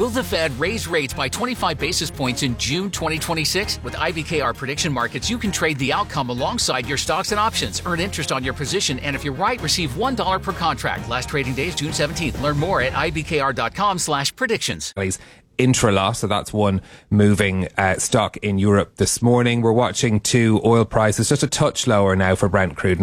Will the Fed raise rates by 25 basis points in June 2026? With IBKR Prediction Markets, you can trade the outcome alongside your stocks and options. Earn interest on your position, and if you're right, receive $1 per contract. Last trading day is June 17th. Learn more at ibkr.com/predictions. Intralot, so that's one moving stock in Europe this morning. We're watching two oil prices just a touch lower now for Brent crude,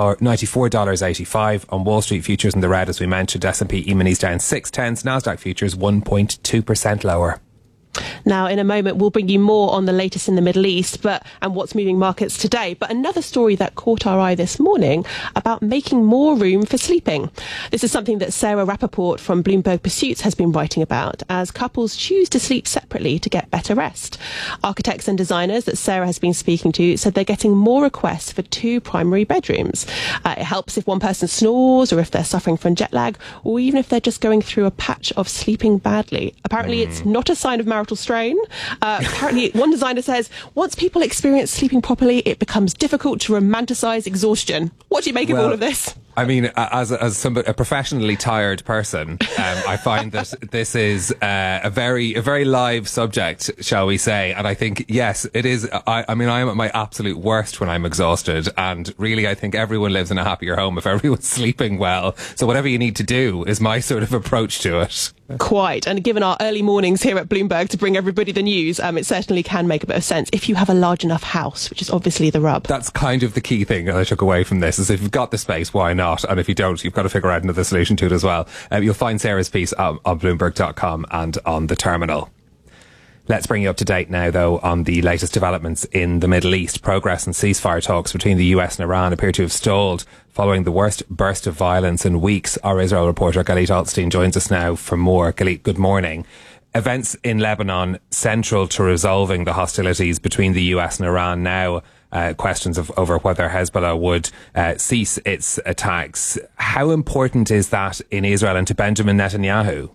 $94.85 on Wall Street futures in the red, as we mentioned. S&P E-minis down 0.6, Nasdaq futures 1.2% lower. Now, in a moment, we'll bring you more on the latest in the Middle East and what's moving markets today. But another story that caught our eye this morning about making more room for sleeping. This is something that Sarah Rappaport from Bloomberg Pursuits has been writing about, as couples choose to sleep separately to get better rest. Architects and designers that Sarah has been speaking to said they're getting more requests for two primary bedrooms. It helps if one person snores, or if they're suffering from jet lag, or even if they're just going through a patch of sleeping badly. Apparently, it's not a sign of marital strain. Apparently, one designer says once people experience sleeping properly, it becomes difficult to romanticize exhaustion. What do you make of all of this? I mean, as a professionally tired person, I find that this is a very live subject, shall we say? And I think, yes, it is. I mean, I am at my absolute worst when I'm exhausted, and really, I think everyone lives in a happier home if everyone's sleeping well. So whatever you need to do is my sort of approach to it. Quite. And given our early mornings here at Bloomberg to bring everybody the news, it certainly can make a bit of sense if you have a large enough house, which is obviously the rub. That's kind of the key thing that I took away from this, is if you've got the space, why not? And if you don't, you've got to figure out another solution to it as well. You'll find Sarah's piece on Bloomberg.com and on the terminal. Let's bring you up to date now, though, on the latest developments in the Middle East. Progress and ceasefire talks between the US and Iran appear to have stalled following the worst burst of violence in weeks. Our Israel reporter Galit Altstein joins us now for more. Galit, good morning. Events in Lebanon central to resolving the hostilities between the US and Iran now. Questions over whether Hezbollah would cease its attacks. How important is that in Israel and to Benjamin Netanyahu?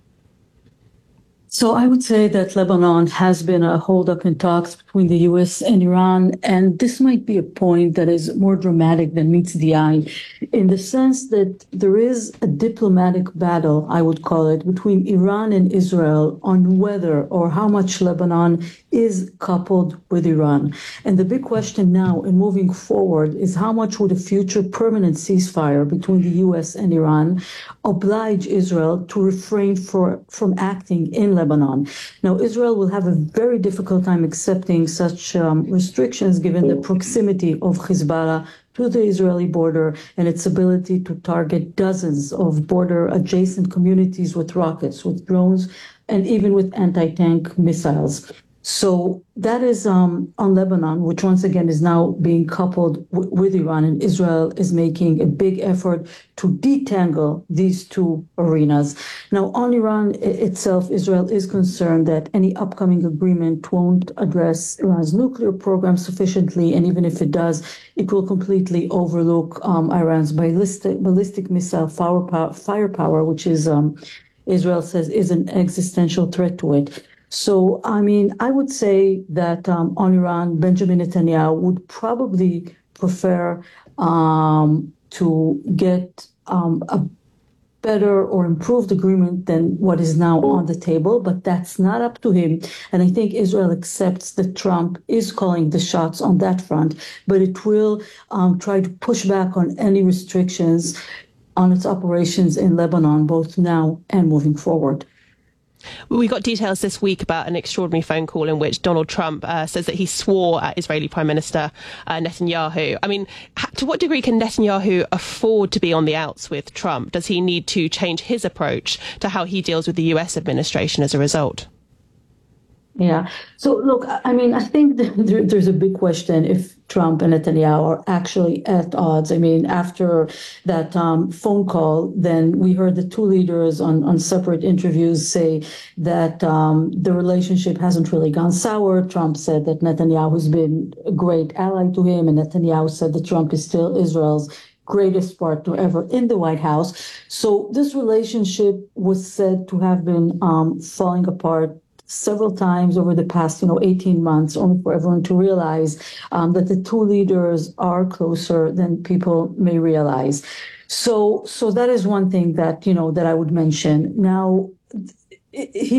So I would say that Lebanon has been a holdup in talks between the U.S. and Iran, and this might be a point that is more dramatic than meets the eye, in the sense that there is a diplomatic battle, I would call it, between Iran and Israel on whether or how much Lebanon is coupled with Iran. And the big question now in moving forward is how much would a future permanent ceasefire between the U.S. and Iran oblige Israel to refrain from acting in Lebanon. Now, Israel will have a very difficult time accepting such restrictions given the proximity of Hezbollah to the Israeli border and its ability to target dozens of border adjacent communities with rockets, with drones, and even with anti-tank missiles. So that is on Lebanon, which once again is now being coupled with Iran, and Israel is making a big effort to detangle these two arenas. Now, on Iran itself, Israel is concerned that any upcoming agreement won't address Iran's nuclear program sufficiently, and even if it does, it will completely overlook Iran's ballistic missile firepower, which is Israel says is an existential threat to it. So, I mean, I would say that on Iran, Benjamin Netanyahu would probably prefer to get a better or improved agreement than what is now on the table, but that's not up to him. And I think Israel accepts that Trump is calling the shots on that front, but it will try to push back on any restrictions on its operations in Lebanon, both now and moving forward. We got details this week about an extraordinary phone call in which Donald Trump says that he swore at Israeli Prime Minister Netanyahu. I mean, to what degree can Netanyahu afford to be on the outs with Trump? Does he need to change his approach to how he deals with the US administration as a result? Yeah. So, look, I mean, I think there's a big question if Trump and Netanyahu are actually at odds. I mean, after that phone call, then we heard the two leaders on separate interviews say that the relationship hasn't really gone sour. Trump said that Netanyahu has been a great ally to him, and Netanyahu said that Trump is still Israel's greatest partner ever in the White House. So this relationship was said to have been falling apart several times over the past, 18 months, only for everyone to realize that the two leaders are closer than people may realize. So that is one thing that, that I would mention. Now, he